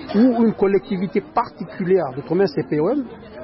ou une collectivité particulière, d'outre-mer c'est POM,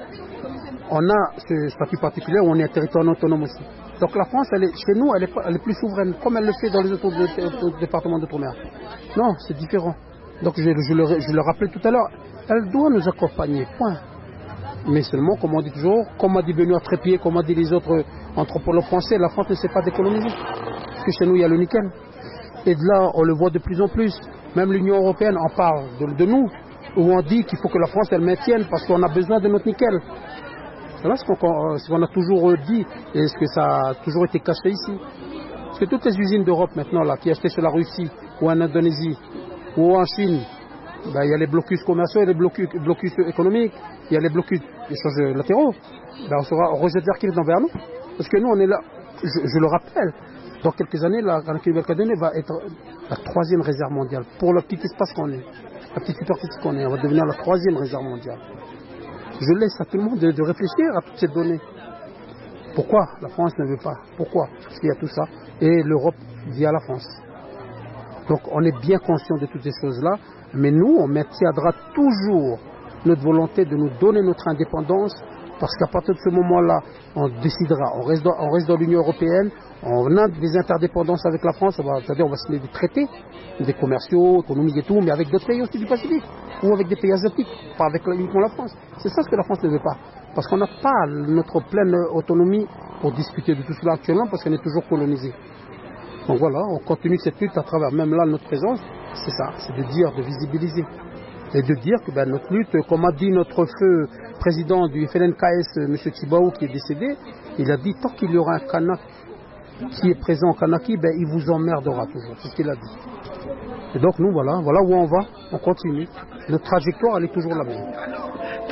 on a ce statut particulier où on est un territoire autonome aussi. Donc la France, chez nous, elle est plus souveraine, comme elle le fait dans les autres départements d'outre-mer. Non, c'est différent. Donc je le rappelais tout à l'heure, elle doit nous accompagner, point. Mais seulement, comme on dit toujours, comme a dit Benoît Trépied, comme a dit les autres anthropologues français, la France ne sait pas décoloniser. Parce que chez nous, il y a le nickel. Et de là, on le voit de plus en plus. Même l'Union européenne en parle de nous, où on dit qu'il faut que la France, elle maintienne parce qu'on a besoin de notre nickel. Voilà ce qu'on a toujours dit, et ce que ça a toujours été caché ici. Parce que toutes les usines d'Europe maintenant, là, qui achetaient sur la Russie, ou en Indonésie, ou en Chine, ben, il y a les blocus commerciaux, il y a les blocus économiques, il y a les blocus d'échanges latéraux. Ben, on rejette vers vers nous. Parce que nous, on est là, je le rappelle, dans quelques années, la Nouvelle-Calédonie va être la 3e réserve mondiale. Pour le petit espace qu'on est, la petite superficie qu'on est, on va devenir la 3e réserve mondiale. Je laisse à tout le monde de réfléchir à toutes ces données. Pourquoi la France ne veut pas? Pourquoi? Parce qu'il y a tout ça. Et l'Europe via la France. Donc on est bien conscient de toutes ces choses-là, mais nous, on maintiendra toujours notre volonté de nous donner notre indépendance, parce qu'à partir de ce moment-là, on décidera, on reste dans l'Union européenne, on a des interdépendances avec la France, c'est-à-dire on va signer des traités, des commerciaux, économiques et tout, mais avec d'autres pays aussi du Pacifique, ou avec des pays asiatiques, pas avec uniquement la France. C'est ça ce que la France ne veut pas, parce qu'on n'a pas notre pleine autonomie pour discuter de tout cela actuellement, parce qu'on est toujours colonisé. Donc voilà, on continue cette lutte à travers même là notre présence, c'est ça, c'est de dire, de visibiliser. Et de dire que notre lutte, comme a dit notre feu président du FLNKS, M. Tibaou, qui est décédé, il a dit tant qu'il y aura un Kanak qui est présent au Kanaki, il vous emmerdera toujours, c'est ce qu'il a dit. Et donc nous, voilà où on va, on continue. Notre trajectoire, elle est toujours la même.